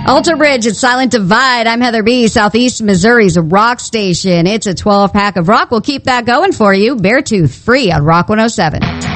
Alter Bridge at Silent Divide. I'm Heather B., Southeast Missouri's rock station. It's a 12-pack of rock. We'll keep that going for you. Beartooth, free on Rock 107.